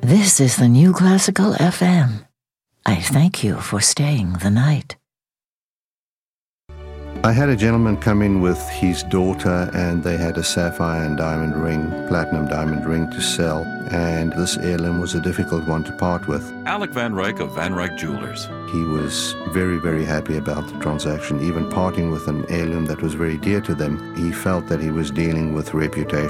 This is the New Classical FM. I thank you for staying the night. I had a gentleman come in with his daughter, and they had a sapphire and diamond ring, platinum diamond ring to sell, and this heirloom was a difficult one to part with. Alec Van Ryk of Van Ryk Jewelers. He was very, very happy about the transaction. Even parting with an heirloom that was very dear to them, he felt that he was dealing with reputation.